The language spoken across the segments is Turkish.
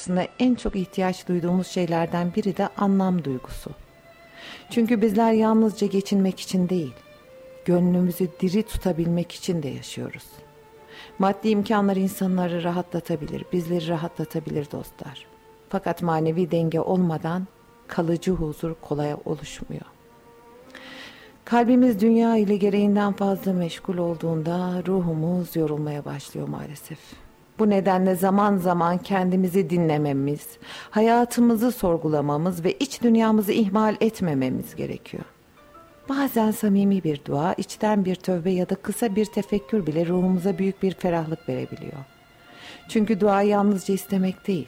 karşısında en çok ihtiyaç duyduğumuz şeylerden biri de anlam duygusu. Çünkü bizler yalnızca geçinmek için değil, gönlümüzü diri tutabilmek için de yaşıyoruz. Maddi imkanlar insanları rahatlatabilir, bizleri rahatlatabilir dostlar. Fakat manevi denge olmadan kalıcı huzur kolay oluşmuyor. Kalbimiz dünya ile gereğinden fazla meşgul olduğunda ruhumuz yorulmaya başlıyor maalesef. Bu nedenle zaman zaman kendimizi dinlememiz, hayatımızı sorgulamamız ve iç dünyamızı ihmal etmememiz gerekiyor. Bazen samimi bir dua, içten bir tövbe ya da kısa bir tefekkür bile ruhumuza büyük bir ferahlık verebiliyor. Çünkü dua yalnızca istemek değil,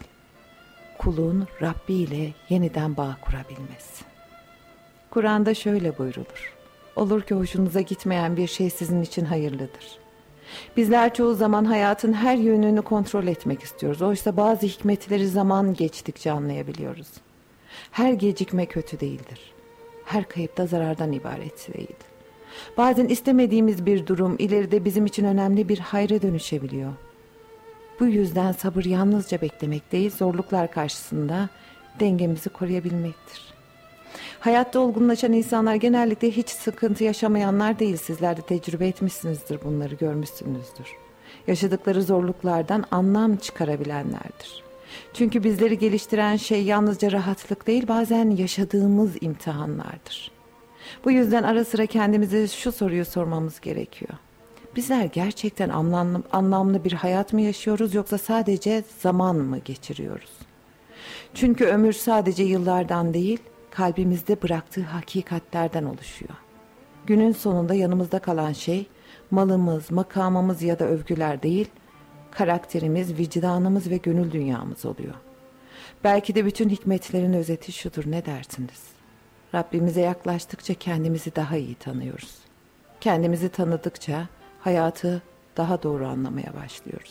kulun Rabbi ile yeniden bağ kurabilmesi. Kur'an'da şöyle buyrulur: olur ki hoşunuza gitmeyen bir şey sizin için hayırlıdır. Bizler çoğu zaman hayatın her yönünü kontrol etmek istiyoruz. Oysa bazı hikmetleri zaman geçtikçe anlayabiliyoruz. Her gecikme kötü değildir. Her kayıp da zarardan ibaret değil. Bazen istemediğimiz bir durum ileride bizim için önemli bir hayra dönüşebiliyor. Bu yüzden sabır yalnızca beklemek değil, zorluklar karşısında dengemizi koruyabilmektir. Hayatta olgunlaşan insanlar genellikle hiç sıkıntı yaşamayanlar değil. Sizler de tecrübe etmişsinizdir, bunları görmüşsünüzdür. Yaşadıkları zorluklardan anlam çıkarabilenlerdir. Çünkü bizleri geliştiren şey yalnızca rahatlık değil, bazen yaşadığımız imtihanlardır. Bu yüzden ara sıra kendimize şu soruyu sormamız gerekiyor: bizler gerçekten anlamlı bir hayat mı yaşıyoruz, yoksa sadece zaman mı geçiriyoruz? Çünkü ömür sadece yıllardan değil, kalbimizde bıraktığı hakikatlerden oluşuyor. Günün sonunda yanımızda kalan şey malımız, makamımız ya da övgüler değil, karakterimiz, vicdanımız ve gönül dünyamız oluyor. Belki de bütün hikmetlerin özeti şudur, ne dersiniz? Rabbimize yaklaştıkça kendimizi daha iyi tanıyoruz. Kendimizi tanıdıkça hayatı daha doğru anlamaya başlıyoruz.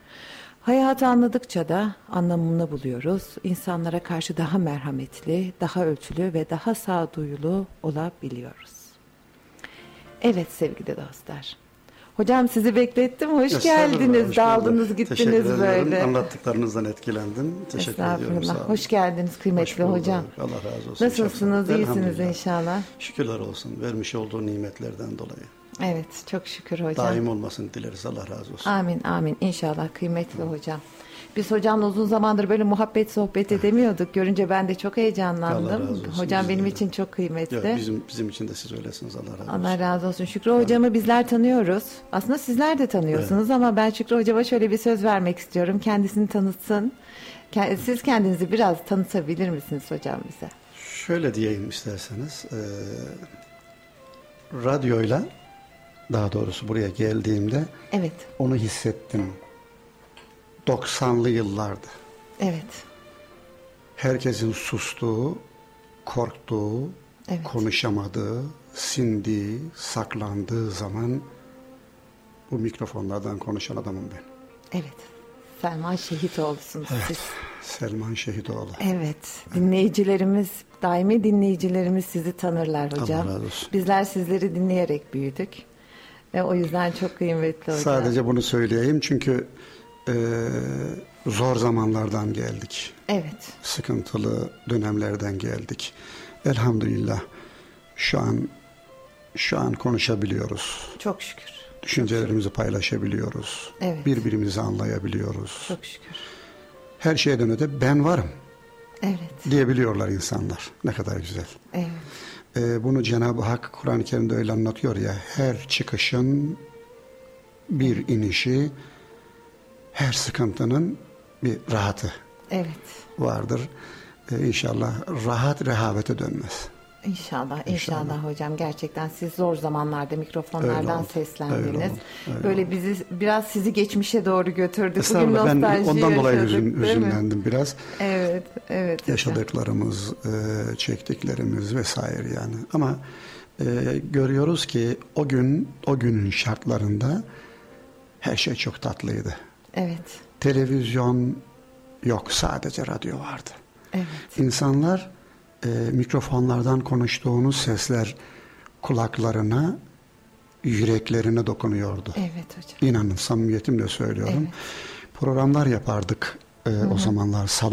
Hayatı anladıkça da anlamını buluyoruz. İnsanlara karşı daha merhametli, daha ölçülü ve daha sağduyulu olabiliyoruz. Evet sevgili dostlar. Hocam sizi beklettim. Hoş geldiniz. Hoş Daldınız gittiniz böyle. Anlattıklarınızdan etkilendim. Teşekkür ediyorum. Sağ olun. Hoş geldiniz kıymetli hocam. Allah razı olsun. Nasılsınız? İyisiniz inşallah. Şükürler olsun. Vermiş olduğu nimetlerden dolayı. Evet, çok şükür hocam. Daim olmasını dileriz. Allah razı olsun. Amin, amin. İnşallah kıymetli hocam. Biz hocamla uzun zamandır böyle muhabbet sohbet edemiyorduk. Görünce ben de çok heyecanlandım. Allah razı olsun. Hocam benim için çok kıymetli. Yok, bizim için de siz öylesiniz. Allah razı olsun. Allah razı olsun. Şükrü hocamı bizler tanıyoruz. Aslında sizler de tanıyorsunuz, evet. Ama ben Şükrü hocama şöyle bir söz vermek istiyorum. Kendisini tanıtsın. Siz kendinizi biraz tanıtabilir misiniz hocam bize? Şöyle diyeyim isterseniz. Radyoyla, daha doğrusu buraya geldiğimde evet. Onu hissettim. 90'lı yıllardı. Evet. Herkesin sustuğu, korktuğu, evet. Konuşamadığı, sindiği, saklandığı zaman bu mikrofonlardan konuşan adamım ben. Evet. Selman Şehitoğlu'sunuz evet. siz. Selman Şehitoğlu. Evet. Dinleyicilerimiz, daimi dinleyicilerimiz sizi tanırlar hocam. Allah razı olsun. Bizler sizleri dinleyerek büyüdük. O yüzden çok kıymetli hocam. Sadece bunu söyleyeyim çünkü zor zamanlardan geldik. Evet. Sıkıntılı dönemlerden geldik. Elhamdülillah şu an konuşabiliyoruz. Çok şükür. Düşüncelerimizi paylaşabiliyoruz. Evet. Birbirimizi anlayabiliyoruz. Çok şükür. Her şeyden öte ben varım. Evet. Diyebiliyorlar insanlar. Ne kadar güzel. Evet. Bunu Cenab-ı Hak Kur'an-ı Kerim'de öyle anlatıyor ya. Her çıkışın bir inişi, her sıkıntının bir rahatı evet. vardır. İnşallah rahat rehavete dönmez. İnşallah hocam. Gerçekten siz zor zamanlarda mikrofonlardan seslendiniz. Öyle böyle oldu. Biraz sizi geçmişe doğru götürdük. Estağfurullah, ben ondan dolayı hüzünlendim biraz. Evet. Yaşadıklarımız, çektiklerimiz vesaire yani. Ama görüyoruz ki o günün şartlarında her şey çok tatlıydı. Evet. Televizyon yok, sadece radyo vardı. Evet. İnsanlar mikrofonlardan konuştuğunuz sesler kulaklarına, yüreklerine dokunuyordu. Evet hocam. İnanın, samimiyetimle söylüyorum. Evet. Programlar yapardık o zamanlar.